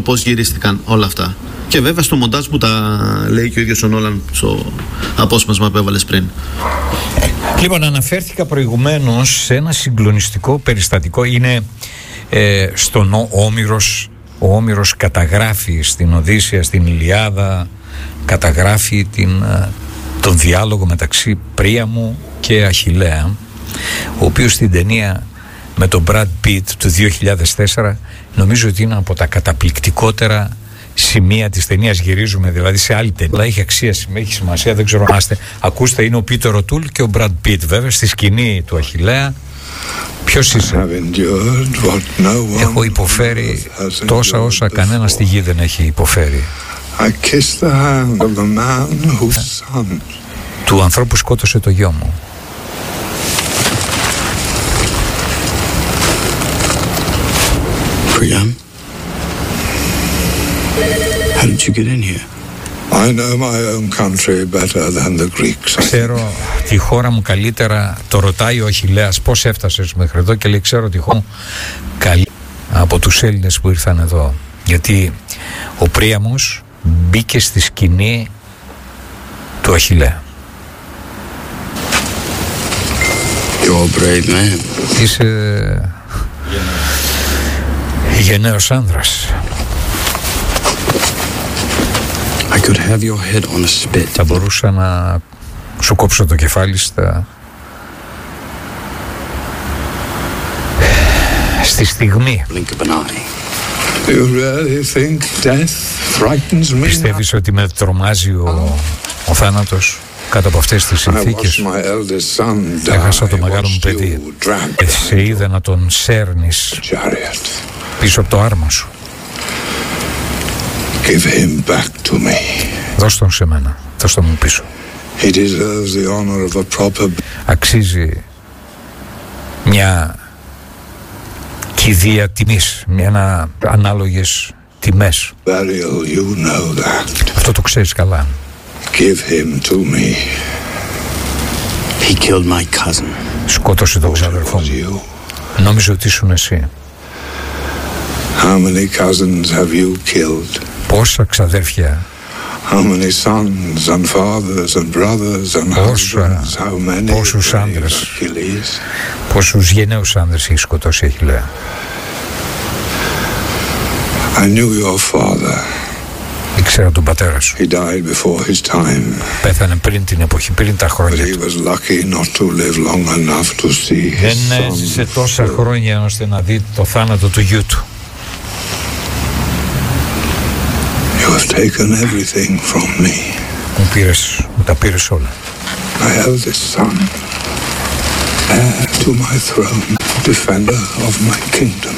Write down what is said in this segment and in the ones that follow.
πώς γυρίστηκαν όλα αυτά. Και βέβαια στο μοντάζ που τα λέει και ο ίδιος ο Νόλαν στο απόσπασμα που έβαλες πριν. Λοιπόν, αναφέρθηκα προηγουμένως σε ένα συγκλονιστικό περιστατικό. Είναι στον Όμηρος. Ο Όμηρος καταγράφει στην Οδύσσεια, στην Ηλιάδα, καταγράφει τον διάλογο μεταξύ Príamo και Αχιλλέα, ο οποίος στην ταινία με τον Brad Pitt του 2004 νομίζω ότι είναι από τα καταπληκτικότερα σημεία της ταινίας. Γυρίζουμε δηλαδή σε άλλη ταινία, αλλά έχει αξία, έχει σημασία, δεν ξέρω αν ακούστε, είναι ο Πίτερ O'Toole και ο Brad Pitt βέβαια στη σκηνή του Αχιλλέα. Ποιος είσαι? Έχω υποφέρει τόσα όσα κανένας στη γη δεν έχει υποφέρει. Του ανθρώπου σκότωσε το γιο μου. Priam, how did you get in here? I know my own country better than the Greeks. Ξέρω τη χώρα μου καλύτερα, το ρωτάει ο Αχιλλέας, πώς έφτασες μέχρι εδώ, και λέει ξέρω τη χώρα μου καλύτερα από τους Έλληνες που ήρθαν εδώ. Γιατί ο Πρίαμος μπήκε στη σκηνή του Αχιλλέα. You're a brave man. Είσαι γενναίος άνδρας. I could have your head on a spit. Θα μπορούσα να σου κόψω το κεφάλι στη στιγμή. Blink of an eye. You really think death frightens me? Πιστεύεις ότι με τρομάζει ο θάνατος κάτω από αυτές τις συνθήκες? Έχασα το μεγάλο μου παιδί. Σε είδα να τον σέρνεις πίσω από το άρμα σου. Give him back to me. Δώσ' τον σε μένα, δώσ' τον μου πίσω. He deserves the honor of a proper... Αξίζει μια κηδεία τιμής, μια ανάλογες τιμές. Burial, you know that. Αυτό το ξέρεις καλά. Give him to me. He killed my cousin. Σκότωσε τον ξαδερφό μου. Νόμιζε ότι ήσουν εσύ. How many cousins have you killed? Πόσα ξαδέρφια? How many sons and fathers and brothers and husbands? How many? Πόσους άντρες, πόσους γενναίους άντρες έχει σκοτώσει η Αχιλλέα? I knew your father. Ήξερα τον πατέρα σου. He died before his time. Πέθανε πριν την εποχή, πριν τα χρόνια του. But he was lucky not to live long enough to see his son. Δεν έζησε τόσα χρόνια ώστε να δει το θάνατο του γιού του. You have taken everything from me. Μου τα πήρες όλα. My eldest son, heir to my throne, defender of my kingdom.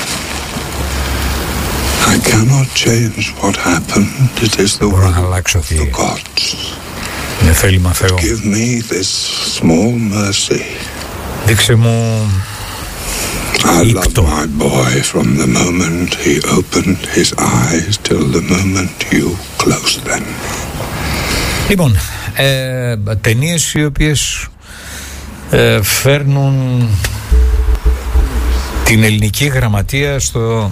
I cannot change what happened. It is the will of the gods. Είναι θέλημα Θεό. Give me this small mercy. Δείξε μου I loved my boy from the moment he opened his eyes till the moment you closed them. Λοιπόν, ταινίες οι οποίες φέρνουν την ελληνική γραμματεία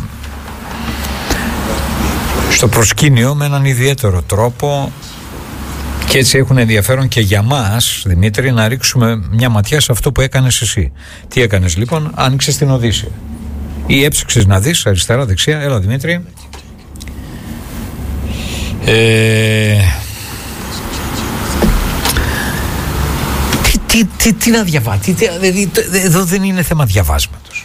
στο προσκήνιο με έναν ιδιαίτερο τρόπο, και έτσι έχουν ενδιαφέρον και για μας, Δημήτρη, να ρίξουμε μια ματιά σε αυτό που έκανες εσύ. Τι έκανες λοιπόν? Άνοιξες την Οδύσσεια ή έψαξες να δεις αριστερά δεξιά? Έλα Δημήτρη. Τι να διαβάσει? Εδώ δεν είναι θέμα διαβάσματος.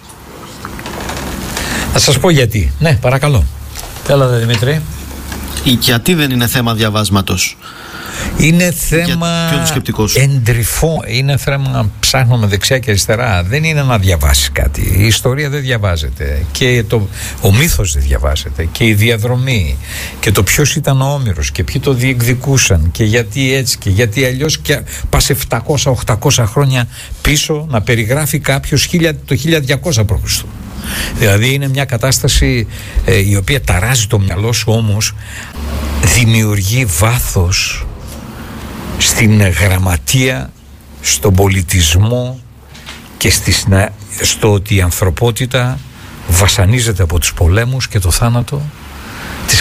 Θα σας πω γιατί. Ναι, παρακαλώ. Έλα Δημήτρη. Γιατί δεν είναι θέμα διαβάσματος? Είναι θέμα εντρυφό, είναι θέμα ψάχνουμε δεξιά και αριστερά. Δεν είναι να διαβάσει κάτι. Η ιστορία δεν διαβάζεται και ο μύθος δεν διαβάζεται και η διαδρομή και το ποιος ήταν ο Όμηρος και ποιοι το διεκδικούσαν και γιατί έτσι και γιατί αλλιώς, και πας 700-800 χρόνια πίσω να περιγράφει κάποιος το 1200 π.Χ. Δηλαδή είναι μια κατάσταση η οποία ταράζει το μυαλό σου, όμως δημιουργεί βάθος στην γραμματεία, στον πολιτισμό και στο ότι η ανθρωπότητα βασανίζεται από τους πολέμους και το θάνατο